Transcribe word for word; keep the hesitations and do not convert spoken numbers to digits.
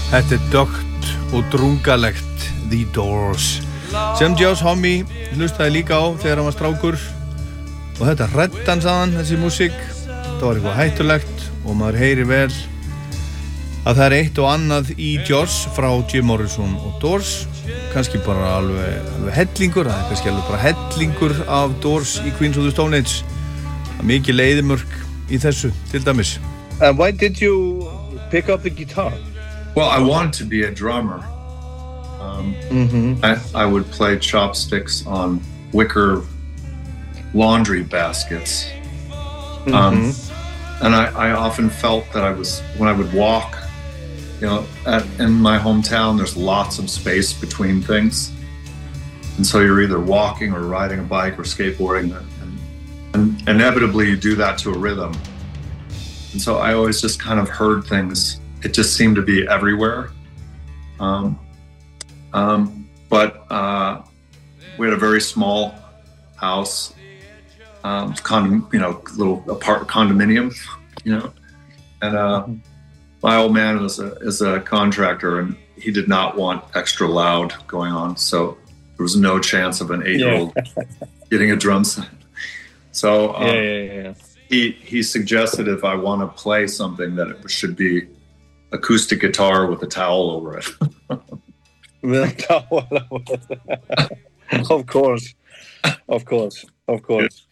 Þetta er dögt og drungalegt The Doors sem Josh Homme hlustaði líka á þegar hann var strákur og þetta reddan saðan, þessi músík þetta var eitthvað hættulegt og maður heyri vel að það er eitt og annað í Josh frá Jim Morrison og Doors kannski bara alveg, alveg hellingur það er kannski alveg bara hellingur af Doors í Queens of the Stone Age það er mikið leiðimörk í þessu til dæmis. And why did you pick up the guitar? Well, I wanted to be a drummer. Um, mm-hmm. I, I would play chopsticks on wicker laundry baskets. Mm-hmm. Um, and I, I often felt that I was, when I would walk, you know, at, in my hometown, there's lots of space between things. And so you're either walking or riding a bike or skateboarding. And, and inevitably you do that to a rhythm. And so I always just kind of heard things. It just seemed to be everywhere. Um, um, but uh, we had a very small house, um, condom, you know, little apart condominium, you know, and uh, my old man was a, is a contractor, and he did not want extra loud going on. So there was no chance of an eight-year-old yeah. getting a drum set. So um, yeah, yeah, yeah. he he suggested if I want to play something that it should be acoustic guitar with a towel over it. With a towel over it. Of course. Of course. Of course.